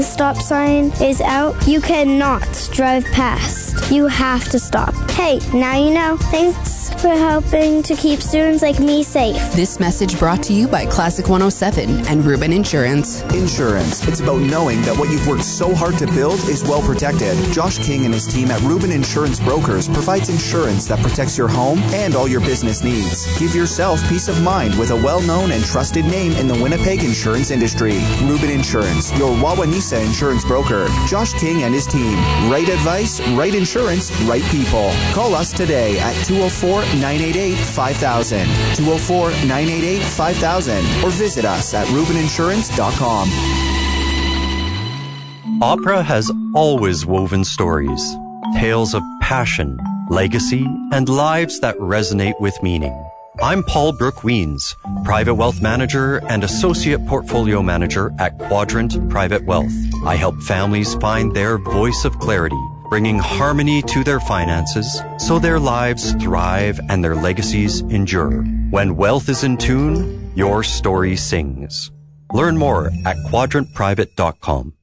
Stop sign is out. You cannot drive past. You have to stop. Hey, now you know. Thanks for helping to keep students like me safe. This message brought to you by Classic 107 and Reuben Insurance. Insurance. It's about knowing that what you've worked so hard to build is well protected. Josh King and his team at Reuben Insurance Brokers provides insurance that protects your home and all your business needs. Give yourself peace of mind with a well-known and trusted name in the Winnipeg insurance industry. Reuben Insurance, your Wawanesa insurance broker. Josh King and his team. Right advice, right insurance, right people. Call us today at 204-988-5000, 204-988-5000, or visit us at ReubenInsurance.com. Opera has always woven stories, tales of passion, legacy, and lives that resonate with meaning. I'm Paul Brooke-Weens, Private Wealth Manager and Associate Portfolio Manager at Quadrant Private Wealth. I help families find their voice of clarity, bringing harmony to their finances so their lives thrive and their legacies endure. When wealth is in tune, your story sings. Learn more at quadrantprivate.com.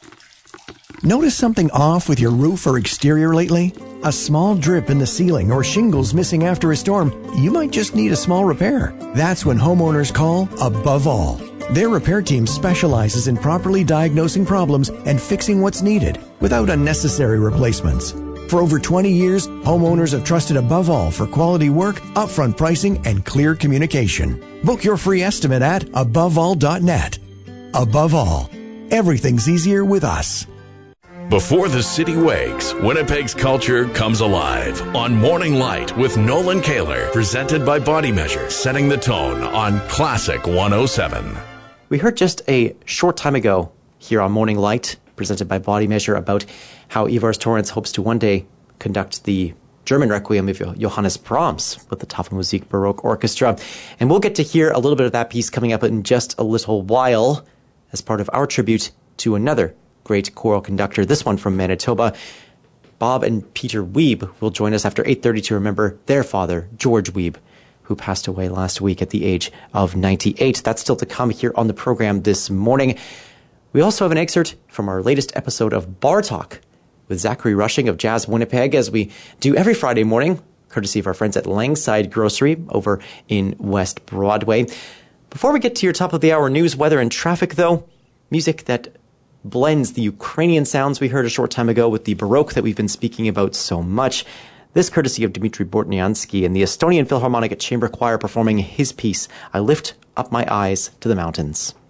Notice something off with your roof or exterior lately? A small drip in the ceiling or shingles missing after a storm, you might just need a small repair. That's when homeowners call Above All. Their repair team specializes in properly diagnosing problems and fixing what's needed without unnecessary replacements. For over 20 years, homeowners have trusted Above All for quality work, upfront pricing, and clear communication. Book your free estimate at aboveall.net. Above All, everything's easier with us. Before the city wakes, Winnipeg's culture comes alive on Morning Light with Nolan Kaler, presented by Body Measure, setting the tone on Classic 107. We heard just a short time ago here on Morning Light, presented by Body Measure, about how Ivars Torrens hopes to one day conduct the German Requiem of Johannes Brahms with the Tafelmusik Baroque Orchestra. And we'll get to hear a little bit of that piece coming up in just a little while as part of our tribute to another great choral conductor, this one from Manitoba. Bob and Peter Wiebe will join us after 8:30 to remember their father, George Wiebe, who passed away last week at the age of 98. That's still to come here on the program this morning. We also have an excerpt from our latest episode of Bar Talk with Zachary Rushing of Jazz Winnipeg, as we do every Friday morning, courtesy of our friends at Langside Grocery over in West Broadway. Before we get to your top of the hour news, weather, and traffic, though, music that blends the Ukrainian sounds we heard a short time ago with the Baroque that we've been speaking about so much. This courtesy of Dmitry Bortniansky and the Estonian Philharmonic Chamber Choir performing his piece, I Lift Up My Eyes to the Mountains.